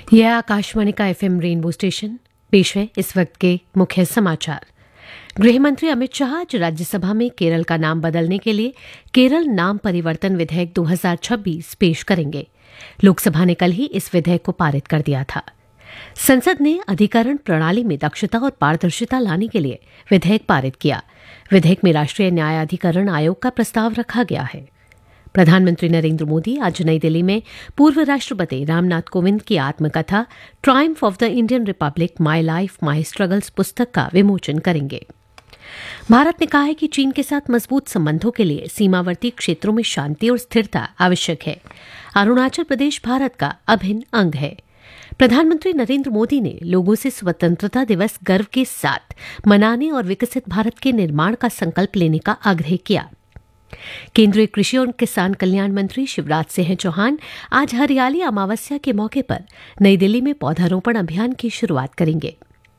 यह आकाशवाणी का FM rainbow station. पेश है इस वक्त के मुख्य समाचार। गृह मंत्री अमित शाह आज राज्यसभा में केरल का नाम बदलने के लिए केरल नाम परिवर्तन विधेयक 2026 पेश करेंगे। लोकसभा ने कल ही इस विधेयक को पारित कर दिया था। संसद ने अधिकरण प्रणाली में दक्षता और पारदर्शिता लाने के लिए विधेयक पारित किया। विधेयक में राष्ट्रीय न्यायाधिकरण आयोग का प्रस्ताव रखा गया है। प्रधानमंत्री नरेंद्र मोदी आज नई दिल्ली में पूर्व राष्ट्रपति रामनाथ कोविंद की आत्मकथा Triumph of the Indian Republic my life my struggles पुस्तक का विमोचन करेंगे। भारत ने कहा है कि चीन के साथ मजबूत संबंधों के लिए सीमावर्ती क्षेत्रों में शांति और स्थिरता आवश्यक है। अरुणाचल प्रदेश भारत का अभिन्न अंग है। प्रधानमंत्री नरेंद्र मोदी ने लोगों से स्वतंत्रता दिवस गर्व के साथ मनाने और विकसित भारत के निर्माण का संकल्प लेने का आग्रह किया। केंद्रीय कृषि और किसान कल्याण मंत्री शिवराज सिंह चौहान आज हरियाली अमावस्या के मौके पर नई दिल्ली में पौधारोपण अभियान की शुरुआत करेंगे।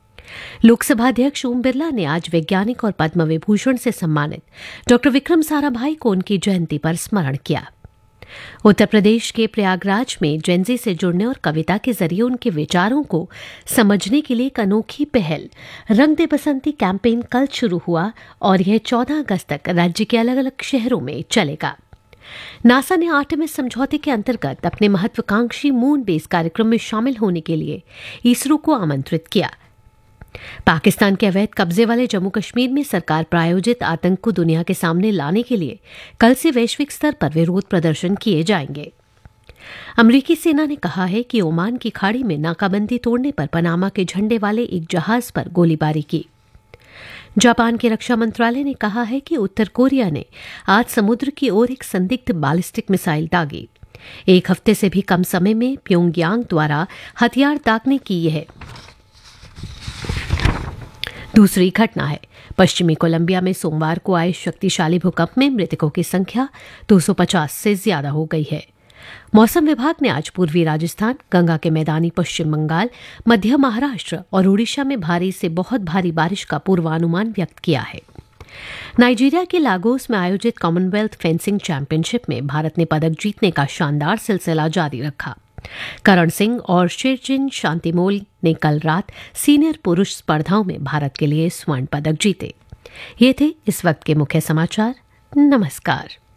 लोकसभा अध्यक्ष ओम बिरला ने आज वैज्ञानिक और पद्म विभूषण से सम्मानित डॉ विक्रम साराभाई को उनकी जयंती पर स्मरण किया। उत्तर प्रदेश के प्रयागराज में जेनजी से जुड़ने और कविता के जरिए उनके विचारों को समझने के लिए एक अनोखी पहल रंग दे बसंती कैंपेन कल शुरू हुआ और यह 14 अगस्त तक राज्य के अलग अलग शहरों में चलेगा। नासा ने आर्टेमिस समझौते के अंतर्गत अपने महत्वाकांक्षी मून बेस कार्यक्रम में शामिल होने के लिए इसरो को आमंत्रित किया। पाकिस्तान के अवैध कब्जे वाले जम्मू कश्मीर में सरकार प्रायोजित आतंक को दुनिया के सामने लाने के लिए कल से वैश्विक स्तर पर विरोध प्रदर्शन किए जाएंगे। अमेरिकी सेना ने कहा है कि ओमान की खाड़ी में नाकाबंदी तोड़ने पर पनामा के झंडे वाले एक जहाज पर गोलीबारी की। जापान के रक्षा मंत्रालय ने कहा है कि उत्तर कोरिया ने आज समुद्र की ओर एक संदिग्ध बैलिस्टिक मिसाइल दागी। एक हफ्ते से भी कम समय में प्योंगयांग द्वारा हथियार दागने की यह दूसरी घटना है। पश्चिमी कोलंबिया में सोमवार को आए शक्तिशाली भूकंप में मृतकों की संख्या 250 से ज्यादा हो गई है। मौसम विभाग ने आज पूर्वी राजस्थान, गंगा के मैदानी पश्चिम बंगाल, मध्य महाराष्ट्र और ओडिशा में भारी से बहुत भारी बारिश का पूर्वानुमान व्यक्त किया है। नाइजीरिया के लागोस में आयोजित कॉमनवेल्थ फेंसिंग चैंपियनशिप में भारत ने पदक जीतने का शानदार सिलसिला जारी रखा। करण सिंह और शेरचिन शांतिमोल ने कल रात सीनियर पुरुष स्पर्धाओं में भारत के लिए स्वर्ण पदक जीते। ये थे इस वक्त के मुख्य समाचार। नमस्कार।